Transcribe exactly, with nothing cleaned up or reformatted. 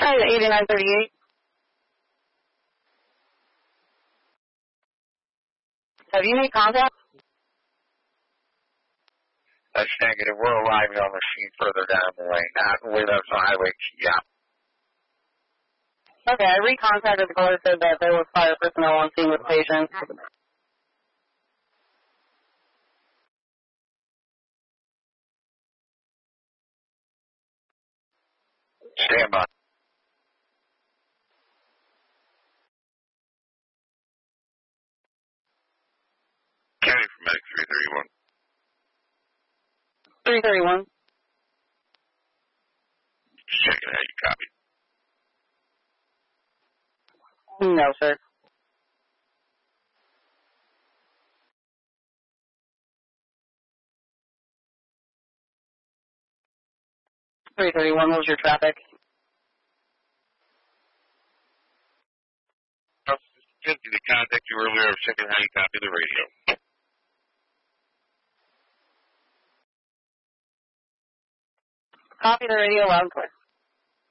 Hi, eighty-nine thirty-eight. Have you made contact? That's negative. We're arriving on the scene further down the lane, not with us on Highway T. Yeah. Okay, I recontacted the caller, said that there was fire personnel on scene with the patient. Stand by. County for Medic three thirty-one. three thirty-one. Just checking how you copy. No, sir. three thirty-one, what was your traffic? fifty to contact you earlier. I was checking how you copy the radio. Copy the radio loud and clear.